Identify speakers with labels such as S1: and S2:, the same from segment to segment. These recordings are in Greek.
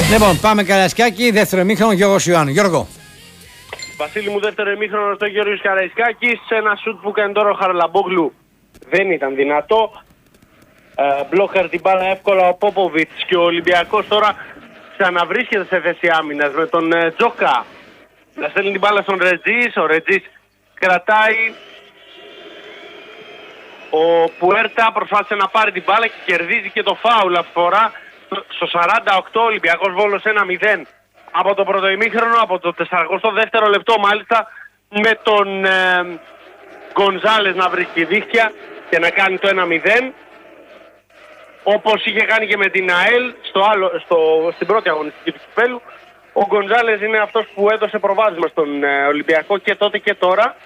S1: Λοιπόν, πάμε Καραϊσκάκη, δεύτερο ημίχρονο, Γιώργος Ιωάννου. Γιώργο.
S2: Βασίλη μου, δεύτερο ημίχρονο στο Γιώργος Καραϊσκάκης. Ένα σουτ που κάνει τώρα ο Χαραλαμπόγλου δεν ήταν δυνατό. Μπλόκαρ την μπάλα εύκολα ο Πόποβιτς και ο Ολυμπιακός τώρα ξαναβρίσκεται σε θέση άμυνας με τον Τζόκα. Να στέλνει την μπάλα στον Ρετζής, ο Ρετζής κρατάει. Ο Πουέρτα προσπάθησε να πάρει την μπάλα και κερδίζει και το φάουλ αυτή τη φορά. Στο 48 ο Ολυμπιακός Βόλος 1-0 από το πρώτο ημίχρονο, από το 42ο λεπτό μάλιστα, με τον Γκονζάλες να βρίσκει δίχτυα και να κάνει το 1-0. Όπως είχε κάνει και με την ΑΕΛ στην πρώτη αγωνιστική του κυπέλου. Ο Γκονζάλες είναι αυτός που έδωσε προβάδισμα στον Ολυμπιακό και τότε και τώρα.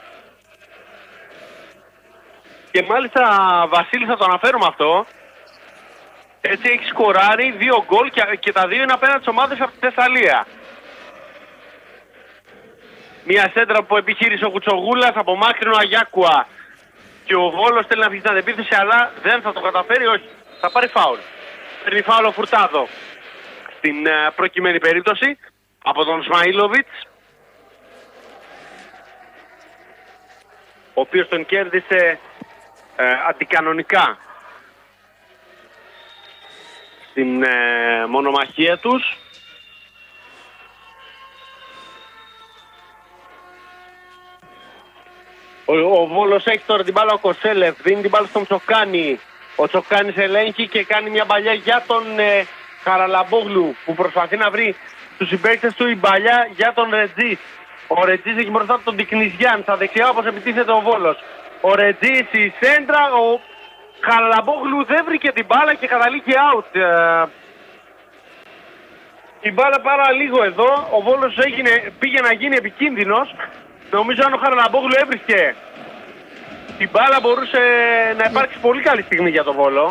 S2: Και μάλιστα, Βασίλη, θα το αναφέρουμε αυτό. Έτσι έχει σκοράρει 2 γκολ και τα 2 είναι απέναντι στις ομάδες από τη Θεσσαλία. Μια σέντρα που επιχείρησε ο Κουτσογούλας από μάκρυνο Αγιάκουα. Και ο Βόλος θέλει να βγει στην αντεπίθεση, αλλά δεν θα το καταφέρει, όχι. Θα πάρει φάουλ. Παίρνει φάουλ ο Φουρτάδο στην προκειμένη περίπτωση από τον Σμαΐλοβιτς, ο οποίος τον κέρδισε αντικανονικά στην μονομαχία τους. Ο Βόλος έχει τώρα την μπάλα, ο Κοσέλεφ δίνει την μπάλα στον Τσοκάνη. Ο Τσοκάνης ελέγχει και κάνει μια παλιά για τον Χαραλαμπόγλου που προσπαθεί να βρει τους συμπαίκτες του, η παλιά για τον Ρετζής. Ο Ρετζής έχει μπροστά τον Τικνιζιάν, στα δεξιά όπως επιτίθεται ο Βόλος. Ο Ρετζής η σέντρα, ο Χαραλαμπόγλου δεν βρήκε την μπάλα και καταλήγει out. Η μπάλα πάρα λίγο εδώ, ο Βόλος πήγε να γίνει επικίνδυνος. Νομίζω αν ο Χαραλαμπόγλου έβρισκε την μπάλα μπορούσε να υπάρξει πολύ καλή στιγμή για τον Βόλο.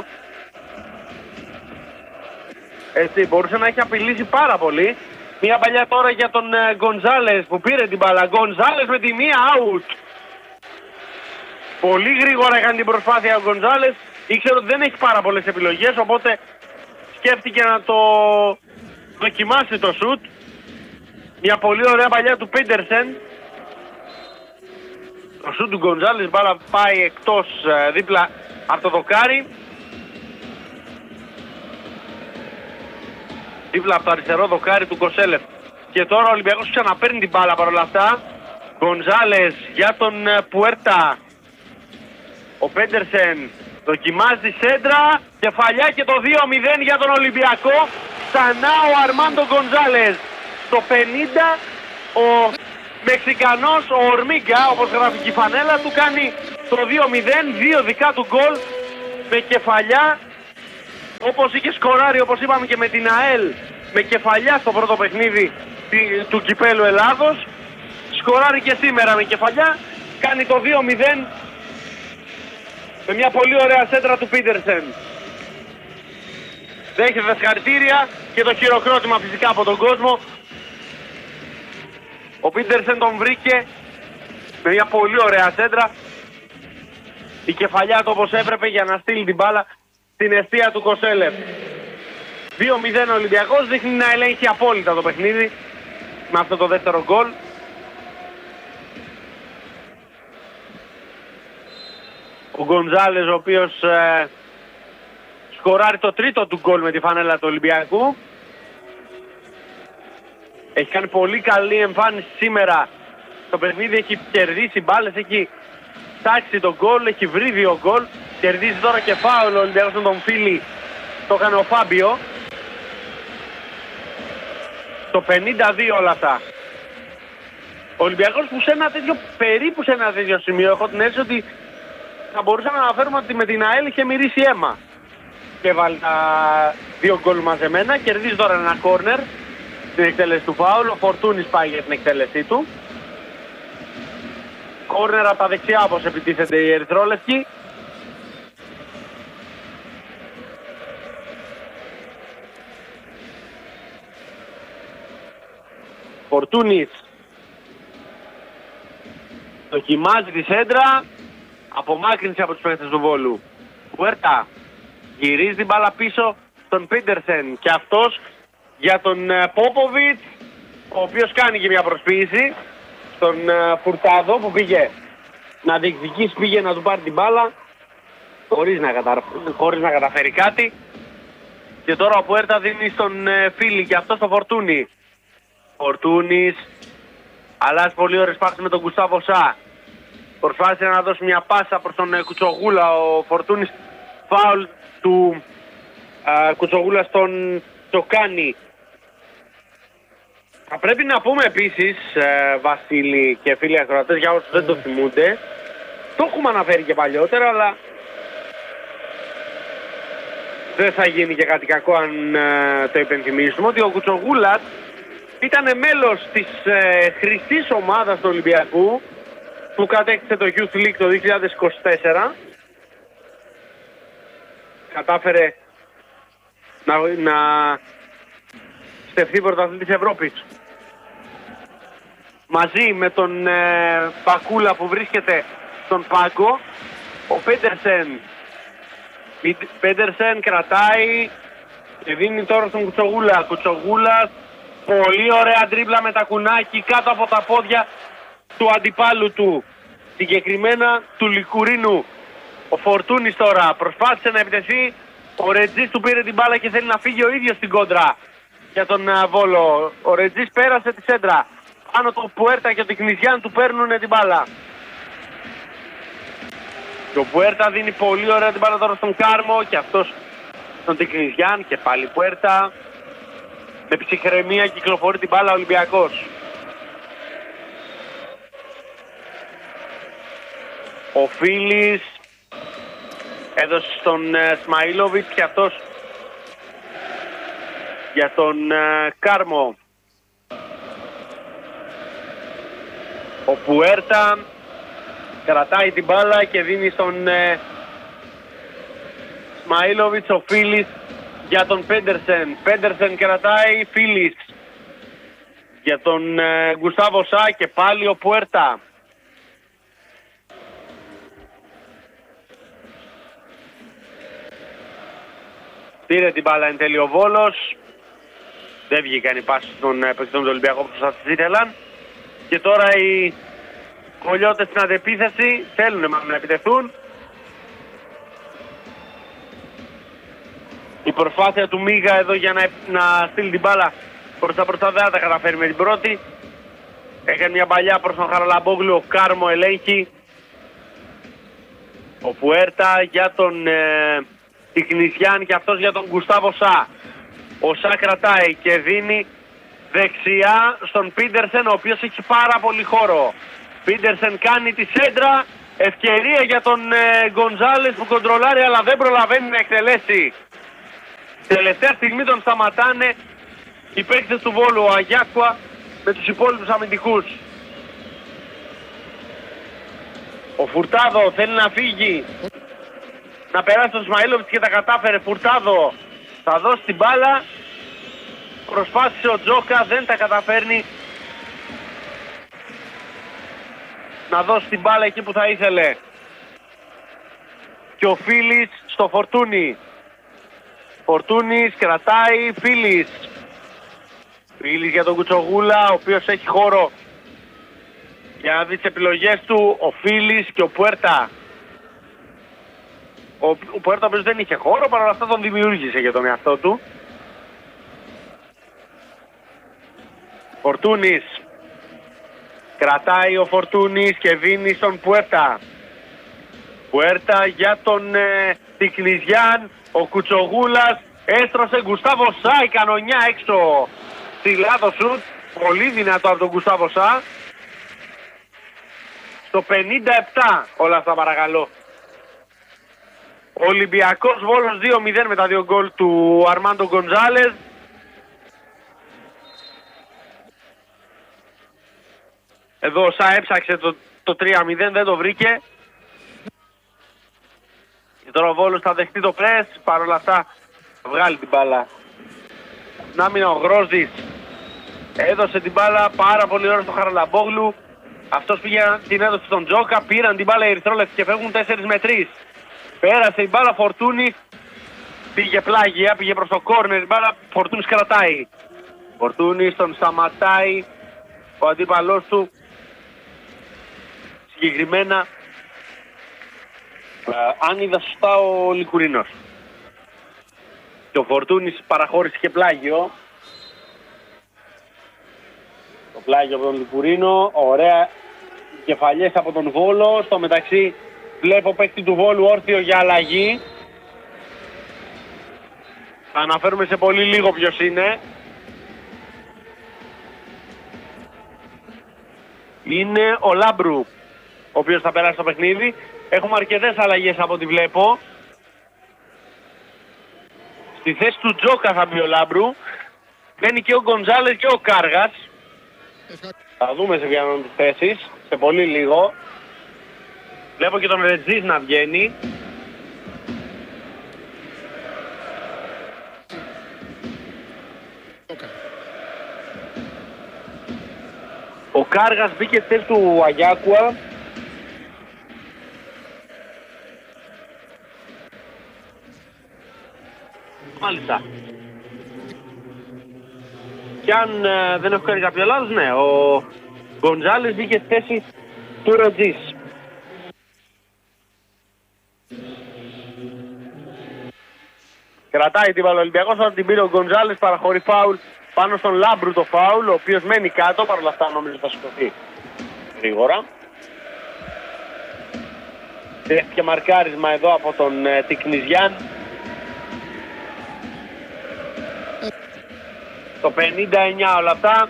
S2: Έτσι, μπορούσε να έχει απειλήσει πάρα πολύ. Μια παλιά τώρα για τον Γκονζάλες που πήρε την μπάλα. Γκονζάλες με τη μία out. Πολύ γρήγορα έκανε την προσπάθεια ο Γκονζάλες. Ήξερε ότι δεν έχει πάρα πολλές επιλογές, οπότε σκέφτηκε να το δοκιμάσει το σουτ. Μια πολύ ωραία παλιά του Πίντερσεν. Το σουτ του Γκονζάλες, μπάλα πάει εκτός δίπλα από το δοκάρι. Δίπλα από το αριστερό δοκάρι του Κοσέλεφ. Και τώρα ο Ολυμπιακός ξαναπαίρνει την μπάλα παρόλα αυτά. Γκονζάλες για τον Πουέρτα. Ο Πέντερσεν δοκιμάζει σέντρα. Κεφαλιά και το 2-0 για τον Ολυμπιακό. Ξανά ο Αρμάντο Γκονζάλες. Στο 50 ο Μεξικανός, ο Ορμίγκα, όπως γράφει και η φανέλα του, κάνει το 2-0. 2 δικά του γκολ με κεφαλιά. Όπως είχε σκοράρει, όπως είπαμε και με την ΑΕΛ, με κεφαλιά στο πρώτο παιχνίδι του Κυπέλου Ελλάδος. Σκοράρει και σήμερα με κεφαλιά. Κάνει το 2-0 με μια πολύ ωραία σέντρα του Πίτερσεν. Δέχεται συγχαρητήρια και το χειροκρότημα φυσικά από τον κόσμο. Ο Πίτερσεν τον βρήκε με μια πολύ ωραία σέντρα. Η κεφαλιά του όπως έπρεπε για να στείλει την μπάλα στην αιστεία του Κοσέλεφ. 2-0 ο Ολυμπιακός, δείχνει να ελέγχει απόλυτα το παιχνίδι με αυτό το δεύτερο γκολ. Ο Γκονζάλες, ο οποίος σκοράρει το τρίτο του γκολ με τη φανέλα του Ολυμπιακού. Έχει κάνει πολύ καλή εμφάνιση σήμερα στο παιχνίδι, έχει κερδίσει μπάλες, έχει τάξει τον γκολ, έχει βρει 2 γκολ. Κερδίζει τώρα και φάουλ ο Ολυμπιακός με τον Φίλη, το έκανε ο Φάμπιο. Το 52 όλα αυτά. Ο Ολυμπιακός που περίπου σε ένα τέτοιο σημείο, έχω την αίσθηση ότι θα μπορούσαμε να αναφέρουμε ότι με την ΑΕΛ είχε μυρίσει αίμα. Και βάλει τα 2 γκολ μαζεμένα, κερδίζει τώρα ένα κόρνερ στην εκτέλεση του φάουλ. Ο Φορτούνης πάει για την εκτέλεσή του. Κόρνερ από τα δεξιά όπως επιτίθεται η ερυθρόλευκη. Φορτούνης δοκιμάζει τη σέντρα. Απομάκρυνση από τους παίκτες του Βόλου. Πουέρτα γυρίζει την μπάλα πίσω στον Πίντερσεν και αυτός για τον Πόποβιτς, ο οποίος κάνει και μια προσποίηση στον Φουρτάδο που πήγε να διεκδικήσει, πήγε να του πάρει την μπάλα χωρίς να καταφέρει κάτι. Και τώρα ο Πουέρτα δίνει στον Φίλη και αυτό στο Φορτούνι. Φορτούνης αλλάζει πολύ ωραίες πάσες με τον Γκουστάβο Σα. Προσπάθησε να δώσει μια πάσα προς τον Κουτσογούλα. Ο Φορτούνης, φάουλ του Κουτσογούλα στον Τσοκάνη. Θα πρέπει να πούμε επίσης, Βασίλη και φίλοι ακροατές, για όσους δεν το θυμούνται, το έχουμε αναφέρει και παλιότερα, αλλά δεν θα γίνει και κάτι κακό αν το υπενθυμίσουμε, ότι ο Κουτσογούλας ήταν μέλος της χρυσής ομάδας του Ολυμπιακού που κατέκτησε το Youth League το 2024. Κατάφερε να στεφθεί πρωταθλητή της Ευρώπης. Μαζί με τον Πακούλα που βρίσκεται στον πάγκο, ο Πέντερσεν κρατάει και δίνει τώρα στον Κουτσογούλα. Κουτσογούλας, πολύ ωραία τρίπλα με τα κουνάκι κάτω από τα πόδια του αντιπάλου του, συγκεκριμένα του Λικουρίνου. Ο Φορτούνης τώρα προσπάθησε να επιτεθεί, ο Ρετζής του πήρε την μπάλα και θέλει να φύγει ο ίδιος στην κόντρα για τον Βόλο. Ο Ρετζής πέρασε τη σέντρα, πάνω του Πουέρτα και ο Τικνιζιάν του παίρνουν την μπάλα. Και ο Πουέρτα δίνει πολύ ωραία την μπάλα τώρα στον Κάρμο και αυτός στον Τικνιζιάν και πάλι Πουέρτα. Με ψυχραιμία κυκλοφορεί την μπάλα ο Ολυμπιακός. Ο Φίλης έδωσε στον Σμαΐλοβιτς και αυτός για τον Κάρμο. Ο Πουέρτα κρατάει την μπάλα και δίνει στον Σμαΐλοβιτς. Ο Φίλης για τον Πέντερσεν. Πέντερσεν κρατάει, Φίλης για τον Γκουστάβο Σα και πάλι ο Πουέρτα. Πήρε την μπάλα εν τέλει ο Βόλος. Δεν βγήκαν οι πάσεις των παικτών του Ολυμπιακού όπως θα τις ήθελαν. Και τώρα οι κολλιώτες στην αντεπίθεση θέλουν να επιτεθούν. Η προσπάθεια του Μίγα εδώ για να στείλει την μπάλα προς τα μπροστά δεν τα καταφέρει με την πρώτη. Έκανε μια παλιά προς τον Χαραλαμπόγλου, ο Κάρμο ελέγχει. Ο Πουέρτα για τον Τικνισιάν και αυτός για τον Γκουστάβο Σα. Ο Σα κρατάει και δίνει δεξιά στον Πίντερσεν, ο οποίος έχει πάρα πολύ χώρο. Πίντερσεν κάνει τη σέντρα, ευκαιρία για τον Γκονζάλες που κοντρολάρει αλλά δεν προλαβαίνει να εκτελέσει. Τελευταία στιγμή τον σταματάνε οι παίκτες του Βόλου, ο Αγιάκουα με τους υπόλοιπους αμυντικούς. Ο Φουρτάδο θέλει να φύγει, να περάσει τον Σμαΐλοβιτς και τα κατάφερε. Φουρτάδο θα δώσει την μπάλα, προσπάθησε ο Τζόκα, δεν τα καταφέρνει να δώσει την μπάλα εκεί που θα ήθελε. Και ο Φίλης στο Φορτούνι. Φορτούνης κρατάει, Φίλης. Φίλης για τον Κουτσογούλα, ο οποίος έχει χώρο για να δει τις επιλογές του. Ο Φίλης και ο Πουέρτα. Ο Πουέρτα ο οποίος δεν είχε χώρο, παρόλα αυτά τον δημιούργησε για τον εαυτό του. Φορτούνης. Κρατάει ο Φορτούνης και δίνει στον Πουέρτα. Πουέρτα για τον Τικνιζιάν. Ο Κουτσογούλας έστρωσε, Γκουστάβο Σα, η κανονιά έξω. Ψηλά το σουτ, πολύ δυνατό από τον Γκουστάβο Σα. Στο 57 όλα αυτά παρακαλώ. Ολυμπιακός Βόλος 2-0 με τα δύο γκολ του Αρμάντο Γκονζάλες. Εδώ ο Σα έψαξε το 3-0, δεν το βρήκε. Και τώρα ο Βόλος θα δεχτεί το πρες, παρόλα αυτά θα βγάλει την μπάλα. Να μην ο Γρόζης έδωσε την μπάλα πάρα πολύ ώρα στο Χαραλαμπόγλου. Αυτός πήγε την έδωσε στον Τζόκα, πήραν την μπάλα οι ερυθρόλεπτοι και φεύγουν 4 με 3. Πέρασε η μπάλα, Φορτούνης πήγε πλάγια, πήγε προς το κόρνερ, η μπάλα Φορτούνης κρατάει. Φορτούνης τον σταματάει ο αντίπαλός του. Συγκεκριμένα, αν είδα σωστά, ο Λικουρίνος. Και ο Φορτούνης παραχώρησε και πλάγιο. Το πλάγιο από τον Λικουρίνο, ωραία κεφαλιές από τον Βόλο. Στο μεταξύ βλέπω παίκτη του Βόλου όρθιο για αλλαγή. Θα αναφέρουμε σε πολύ λίγο ποιος είναι. Είναι ο Λάμπρου, ο οποίος θα περάσει το παιχνίδι. Έχουμε αρκετές αλλαγές από ό,τι βλέπω. Στη θέση του Τζόκα θα μπει ο Λάμπρου. Μπαίνει και ο Γκοντζάλες και ο Κάργας. Θα δούμε σε ποιον τις θέσεις, σε πολύ λίγο. Βλέπω και τον Ρετζής να βγαίνει. Ο Κάργας μπήκε στη θέση του Αγιάκουα. Μάλιστα. Και αν δεν έχω κάνει κάποιο λάθος, ναι, ο Γκοντζάλες μπήκε στη θέση του Ρετζής. Κρατάει την μπάλα ο Ολυμπιακός, όταν την πήρε ο Γκοντζάλες, παραχωρεί φάουλ πάνω στον Λάμπρου το φάουλ, ο οποίος μένει κάτω, παρόλα αυτά νομίζω θα σηκωθεί γρήγορα. Δέχτηκε μαρκάρισμα εδώ από τον Τικνιζιάν. Το 59 όλα αυτά.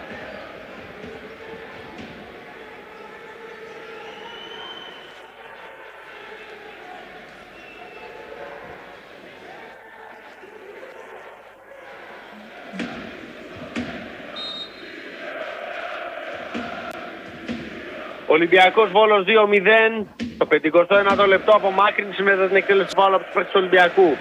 S2: Ολυμπιακός Βόλος 2-0. Το 51ο λεπτό απομάκρυνση μετά την εκτέλεση φάουλ από τους παίκτες του Ολυμπιακού.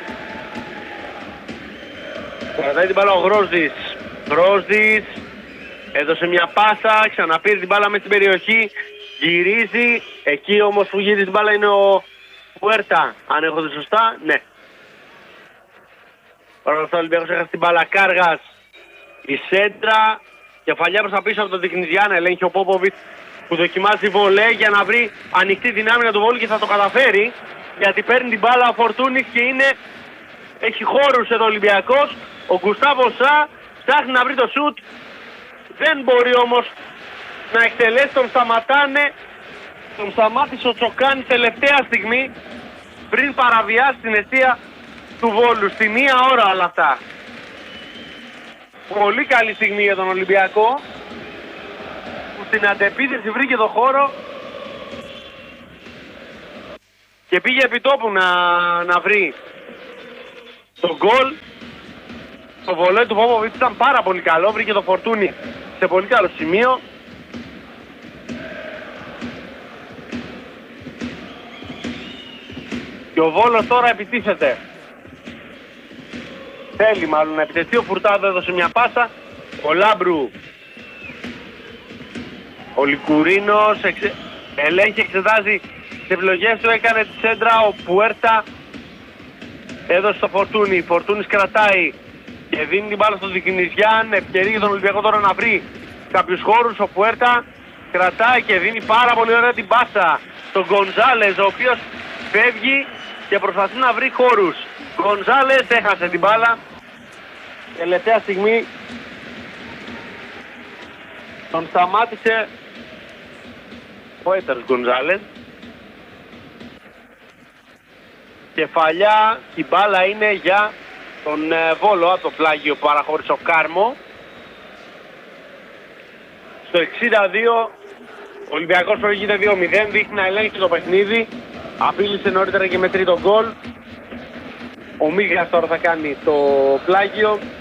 S2: Κρατάει την μπάλα ο Γρόζης. Γρόζης έδωσε μια πάσα, ξαναπήρε την μπάλα μέσα στην περιοχή. Γυρίζει. Εκεί όμως που γυρίζει την μπάλα είναι ο Πουέρτα. Αν έχω δει σωστά, ναι. Παρόλα αυτά ο Ολυμπιακός έχασε την μπάλα. Κάργας. Η σέντρα. Κεφαλιά προς τα πίσω από τον Τικνιζιάν. Ελέγχει ο Πόποβιτς που δοκιμάζει βολέ για να βρει ανοιχτή δυνάμει του Βόλου και θα το καταφέρει. Γιατί παίρνει την μπάλα ο Φορτούνης και έχει χώρους εδώ ο Ολυμπιακός. Ο Γκουστάβο Σα ψάχνει να βρει το σουτ. Δεν μπορεί όμως να εκτελέσει, τον σταματάνε. Τον σταμάτησε ο Τσοκάνης τελευταία στιγμή πριν παραβιάσει την αιστεία του Βόλου. Στη μία ώρα όλα αυτά. Πολύ καλή στιγμή για τον Ολυμπιακό, που στην αντεπίθεση βρήκε το χώρο και πήγε επί τόπου να βρει τον γκολ. Το βολέ του Πόποβιτς ήταν πάρα πολύ καλό, βρήκε το Φορτούνι σε πολύ καλό σημείο. Και ο Βόλος τώρα επιτίθεται. Θέλει μάλλον να επιτεθεί, ο Φουρτάδο έδωσε μια πάσα. Ο Λάμπρου, ο Λικουρίνος ελέγχει, εξετάζει τις επιλογές του, έκανε τη σέντρα. Ο Πουέρτα έδωσε το Φορτούνι. Φορτούνις κρατάει και δίνει την μπάλα στον Τικνιζιάν. Ευκαιρία για τον Ολυμπιακό τώρα να βρει κάποιους χώρους. Ο Πουέρτα κρατάει και δίνει πάρα πολύ ωραία την πάσα στον Γκοντζάλες, ο οποίος φεύγει και προσπαθεί να βρει χώρους. Γκοντζάλες έχασε την μπάλα. Τελευταία στιγμή τον σταμάτησε ο Έτερς Γκοντζάλες. Κεφαλιά, η μπάλα είναι για τον Βόλο από το πλάγιο που παραχώρησε ο Κάρμο. Στο 62 ο Ολυμπιακός προηγείται 2-0, δείχνει να ελέγξει το παιχνίδι. Απείλησε νωρίτερα και με τρίτο γκολ. Ο Μίγας τώρα θα κάνει το πλάγιο.